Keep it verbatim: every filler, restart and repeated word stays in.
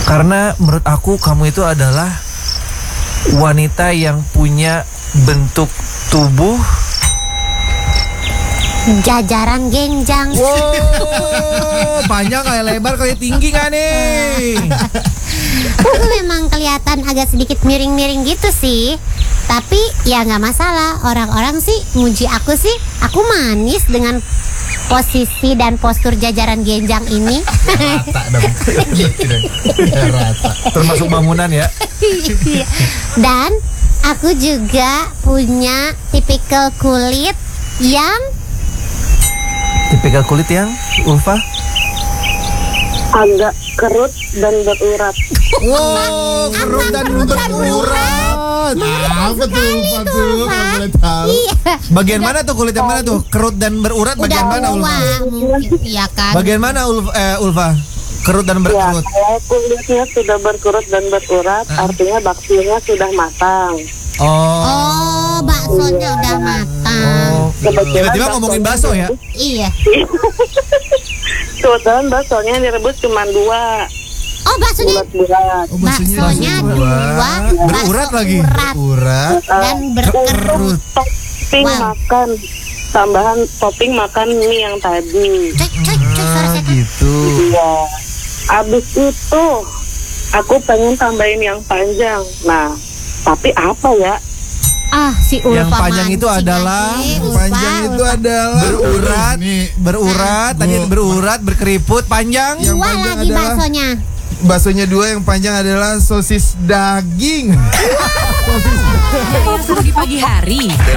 Karena menurut aku kamu itu adalah wanita yang punya bentuk tubuh jajaran genjang. wow, panjang kayak lebar kayak tinggi kan nih? Aku memang kelihatan agak sedikit miring-miring gitu sih. Tapi ya nggak masalah. Orang-orang sih muji aku sih. Aku manis dengan posisi dan postur jajaran genjang ini. Rata dong. Rata. Termasuk bangunan ya. Dan aku juga punya tipikal kulit yang Tipikal kulit yang Ulfa agak kerut dan berurat. Wow, kerut dan berurat. Apa tuh, Ulfa tuh? Nggak boleh tahu. Iya. Bagian mana tuh kulit yang mana tuh? Kerut dan berurat bagian Udah mana Ulfa? tua mungkin, iya kan? Bagian mana Ulfa? Eh, Ulfa? Kerut dan Ya, berkerut. kalau kulitnya sudah berkerut dan berurat, artinya baksonya sudah matang. Oh. Oh, baksonya udah matang. Oh. Tiba-tiba ngomongin bakso ya? Iya. Kebetulan baksonya yang direbus cuma dua. Oh, baksonya Bulat-bulat. Oh, baksonya baksonya dua. dua, Berurat bakso lagi. urat Urat. dan berkerut. Topping Wow. makan, tambahan topping makan mie yang tadi. Cek, cek, cek, suara Ah, setan. gitu. Iya. Abis itu aku pengen tambahin yang panjang. Nah, tapi apa ya? Ah, si Ulfa Yang panjang itu mancing adalah- lagi. Yang Ulfa, panjang itu Ulfa. adalah Berurat, Nih, berurat, tadi Bu. berurat, berkeriput, panjang. Yang Dua panjang lagi adalah- baksonya. baksonya dua, yang panjang adalah sosis daging. Di pagi hari.